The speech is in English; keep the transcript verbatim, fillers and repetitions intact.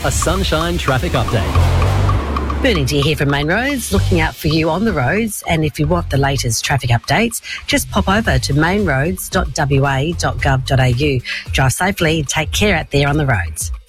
A Sunshine traffic update. Bernie Dear here from Main Roads, looking out for you on the roads. And if you want the latest traffic updates, just pop over to mainroads dot w a dot gov dot a u. Drive safely and take care out there on the roads.